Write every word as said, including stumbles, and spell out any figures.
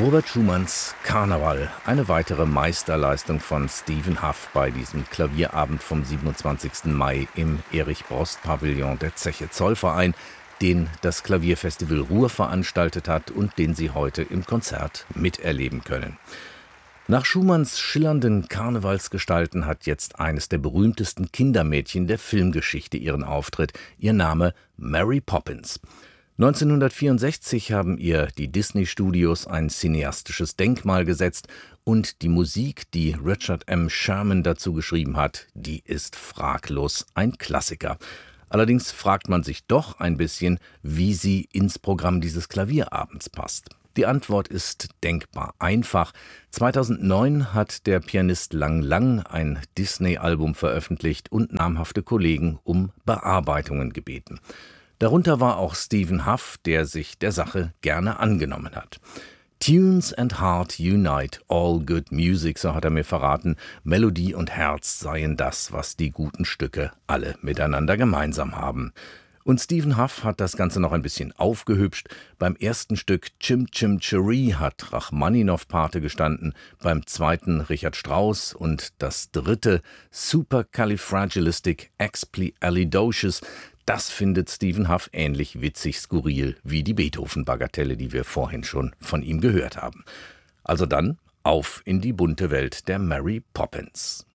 Robert Schumanns Karneval, eine weitere Meisterleistung von Stephen Hough bei diesem Klavierabend vom siebenundzwanzigsten Mai im Erich-Brost-Pavillon der Zeche Zollverein, den das Klavierfestival Ruhr veranstaltet hat und den Sie heute im Konzert miterleben können. Nach Schumanns schillernden Karnevalsgestalten hat jetzt eines der berühmtesten Kindermädchen der Filmgeschichte ihren Auftritt, ihr Name Mary Poppins. neunzehnhundertvierundsechzig haben ihr die Disney-Studios ein cineastisches Denkmal gesetzt und die Musik, die Richard M. Sherman dazu geschrieben hat, die ist fraglos ein Klassiker. Allerdings fragt man sich doch ein bisschen, wie sie ins Programm dieses Klavierabends passt. Die Antwort ist denkbar einfach. zweitausendneun hat der Pianist Lang Lang ein Disney-Album veröffentlicht und namhafte Kollegen um Bearbeitungen gebeten. Darunter war auch Stephen Hough, der sich der Sache gerne angenommen hat. Tunes and Heart unite, all good music, so hat er mir verraten. Melodie und Herz seien das, was die guten Stücke alle miteinander gemeinsam haben. Und Stephen Hough hat das Ganze noch ein bisschen aufgehübscht. Beim ersten Stück Chim Chim Cheree hat Rachmaninow Pate gestanden, beim zweiten Richard Strauss und das dritte Supercalifragilisticexpialidocious. Das findet Stephen Hough ähnlich witzig skurril wie die Beethoven-Bagatelle, die wir vorhin schon von ihm gehört haben. Also dann auf in die bunte Welt der Mary Poppins.